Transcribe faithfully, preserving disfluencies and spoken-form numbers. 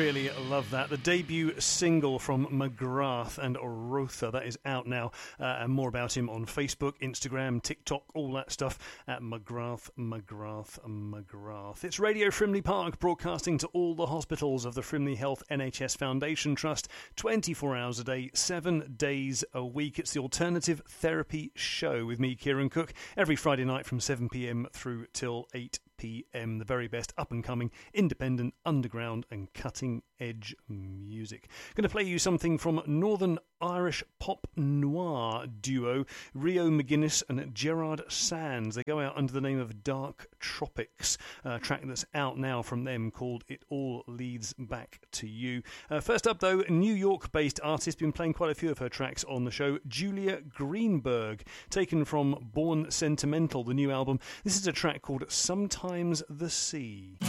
really love that. The debut single from McGrath and Rotha, that is out now. Uh, and more about him on Facebook, Instagram, TikTok, all that stuff at McGrath, McGrath, McGrath. It's Radio Frimley Park, broadcasting to all the hospitals of the Frimley Health N H S Foundation Trust, twenty-four hours a day, seven days a week. It's the Alternative Therapy Show with me, Kieran Cook, every Friday night from seven p.m. through till eight p.m. The very best up-and-coming, independent, underground and cutting-edge music. Going to play you something from Northern Irish pop noir duo Rio McGuinness and Gerard Sands. They go out under the name of Dark Tropics, a track that's out now from them called It All Leads Back to You. Uh, first up, though, New York-based artist, been playing quite a few of her tracks on the show, Julia Greenberg, taken from Born Sentimental, the new album. This is a track called Sometimes the Sea.